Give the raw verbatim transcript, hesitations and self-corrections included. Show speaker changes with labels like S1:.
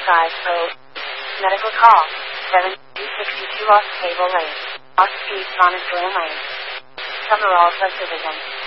S1: five zero. Medical call, seven sixty-two Ost Cable Lane, Ost Street, Monastery Lane. Summerall Subdivision.